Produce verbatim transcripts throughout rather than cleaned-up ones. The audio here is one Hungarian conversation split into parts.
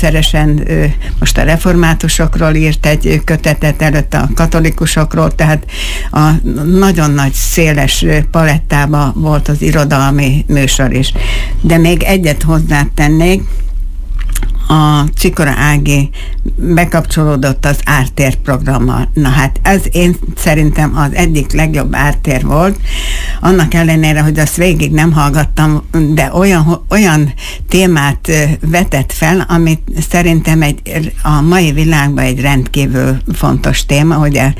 rendszeresen most a reformátusokról írt egy kötetet, előtt a katolikusokról, tehát a nagyon nagy széles palettába volt az irodalmi műsor is. De még egyet hozzátennék, a Csikora Ági bekapcsolódott az Ártér programmal. Na hát ez én szerintem az egyik legjobb ártér volt, annak ellenére, hogy azt végig nem hallgattam, de olyan, olyan témát vetett fel, amit szerintem egy, a mai világban egy rendkívül fontos téma, hogy a,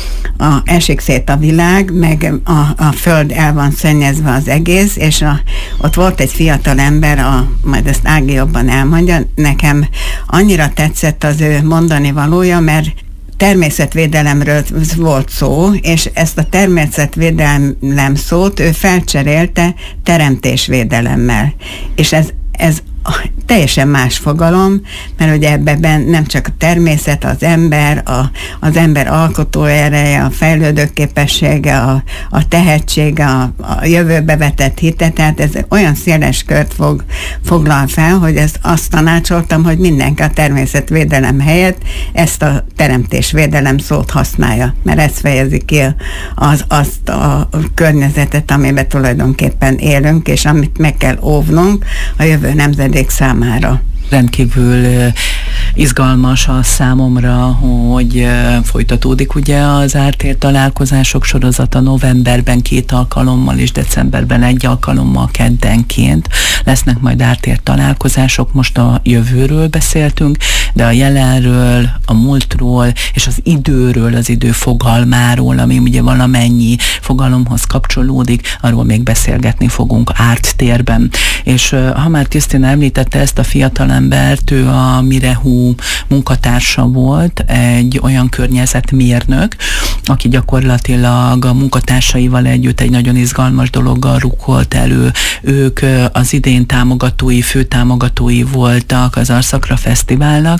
a, esik szét a világ, meg a, a föld el van szennyezve az egész, és a, ott volt egy fiatal ember, a, majd ezt Ági jobban elmondja, nekem annyira tetszett az ő mondani valója, mert természetvédelemről volt szó, és ezt a természetvédelem szót ő felcserélte teremtésvédelemmel. És ez, ez teljesen más fogalom, mert ugye ebben nem csak a természet, az ember, a, az ember alkotó ereje, a fejlődő képessége, a, a tehetsége, a, a jövőbe vetett hite, tehát ez olyan széles kört fog, foglal fel, hogy ezt azt tanácsoltam, hogy mindenki a természetvédelem helyett ezt a teremtésvédelem szót használja, mert ez fejezi ki az, azt a környezetet, amiben tulajdonképpen élünk, és amit meg kell óvnunk a jövő nemzedék számára. Rendkívül izgalmas a számomra, hogy folytatódik ugye az Ártér találkozások sorozata novemberben két alkalommal és decemberben egy alkalommal keddenként. Lesznek majd Ártér találkozások, most a jövőről beszéltünk, de a jelenről, a múltról és az időről, az idő fogalmáról, ami ugye valamennyi fogalomhoz kapcsolódik, arról még beszélgetni fogunk Árttérben. És ha már Krisztina említette ezt a fiatalembert, ő a Mirehu munkatársa volt, egy olyan környezetmérnök, aki gyakorlatilag a munkatársaival együtt egy nagyon izgalmas dologgal rukkolt elő. Ők az idén támogatói, főtámogatói voltak az Arszakra Fesztiválnak,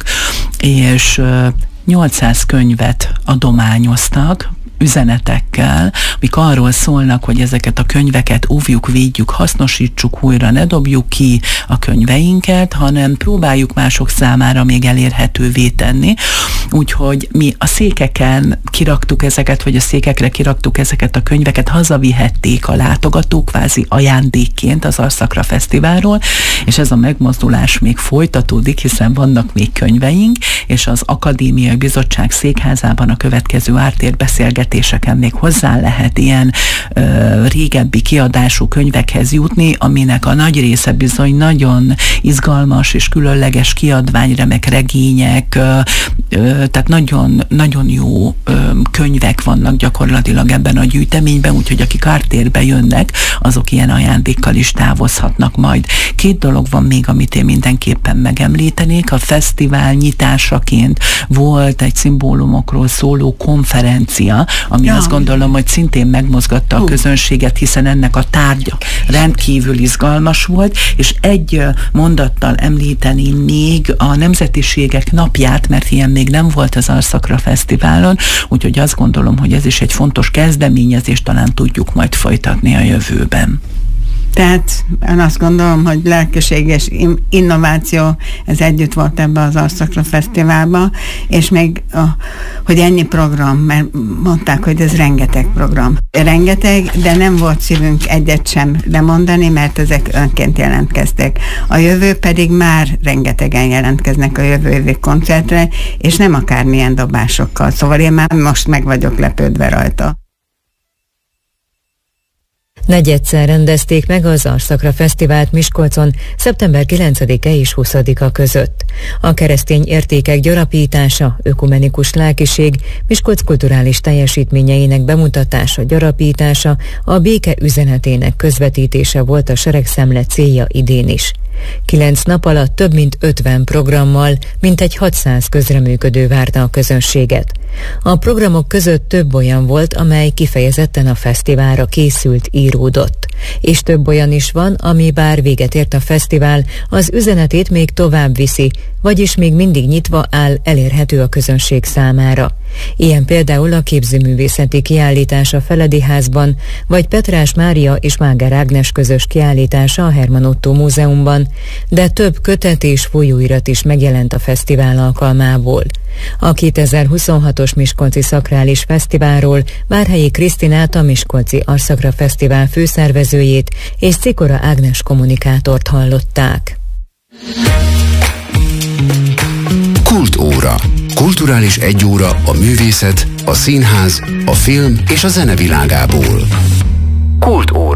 és nyolcszáz könyvet adományoztak, üzenetekkel, amik arról szólnak, hogy ezeket a könyveket óvjuk, védjük, hasznosítsuk újra, ne dobjuk ki a könyveinket, hanem próbáljuk mások számára még elérhetővé tenni. Úgyhogy mi a székeken kiraktuk ezeket, vagy a székekre kiraktuk ezeket a könyveket, hazavihették a látogatók kvázi ajándékként az Arszakra Fesztiválról, és ez a megmozdulás még folytatódik, hiszen vannak még könyveink, és az Akadémiai Bizottság székházában a következő ártérbeszélgetéseken még hozzá lehet ilyen ö, régebbi kiadású könyvekhez jutni, aminek a nagy része bizony nagyon izgalmas és különleges kiadvány, remek regények, ö, ö, tehát nagyon, nagyon jó ö, könyvek vannak gyakorlatilag ebben a gyűjteményben, úgyhogy akik Ártérbe jönnek, azok ilyen ajándékkal is távozhatnak majd. Két dolog van még, amit én mindenképpen megemlítenék. A fesztivál nyitásaként volt egy szimbólumokról szóló konferencia, ami ja. azt gondolom, hogy szintén megmozgatta a közönséget, hiszen ennek a tárgya rendkívül izgalmas volt, és egy mondattal említeni még a Nemzetiségek napját, mert ilyen még nem volt az Arszakra Fesztiválon, úgyhogy azt gondolom, hogy ez is egy fontos kezdeményezés, talán tudjuk majd folytatni a jövőben. Tehát én azt gondolom, hogy lelkiség és innováció, ez együtt volt ebbe az Arszakra Fesztiválba, és még, a, hogy ennyi program, mert mondták, hogy ez rengeteg program. Rengeteg, de nem volt szívünk egyet sem lemondani, mert ezek önként jelentkeztek. A jövő pedig már rengetegen jelentkeznek a jövő évi koncertre, és nem akármilyen dobásokkal. Szóval én már most meg vagyok lepődve rajta. Negyedszer rendezték meg az Arszakra Fesztivált Miskolcon szeptember kilencedike és huszadika között. A keresztény értékek gyarapítása, ökumenikus lelkiség, Miskolc kulturális teljesítményeinek bemutatása, gyarapítása, a béke üzenetének közvetítése volt a seregszemle célja idén is. Kilenc nap alatt több mint ötven programmal, mintegy hatszáz közreműködő várta a közönséget. A programok között több olyan volt, amely kifejezetten a fesztiválra készült, íródott. És több olyan is van, ami bár véget ért a fesztivál, az üzenetét még tovább viszi, vagyis még mindig nyitva áll, elérhető a közönség számára. Ilyen például a képzőművészeti kiállítás a Feledi Házban, vagy Petrás Mária és Máger Ágnes közös kiállítása a Herman Ottó Múzeumban, de több kötet és folyóirat is megjelent a fesztivál alkalmából. A kétezer-huszonhatos Miskolci Szakrális Fesztiválról Várhelyi Krisztinát, a Miskolci Arszakra Fesztivál főszervezőjét és Cikora Ágnes kommunikátort hallották. Kultóra. Kulturális egyóra a művészet, a színház, a film és a zene világából. Kultóra.